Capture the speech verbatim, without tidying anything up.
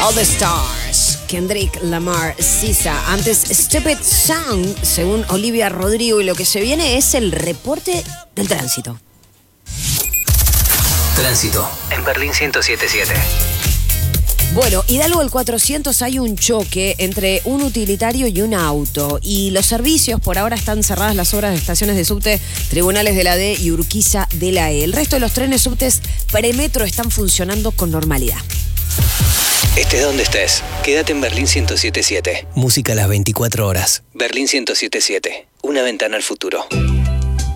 All the Stars, Kendrick Lamar, Sisa. Antes Stupid Song, según Olivia Rodrigo. Y lo que se viene es el reporte del tránsito. Tránsito en Berlín ciento siete punto siete. Bueno, Hidalgo el cuatrocientos hay un choque entre un utilitario y un auto. Y los servicios, por ahora están cerradas las obras de estaciones de subte, Tribunales de la D y Urquiza de la E. El resto de los trenes subtes premetro están funcionando con normalidad. Estés donde estés, quédate en Berlín ciento siete punto siete. Música a las veinticuatro horas. Berlín ciento siete punto siete. Una ventana al futuro.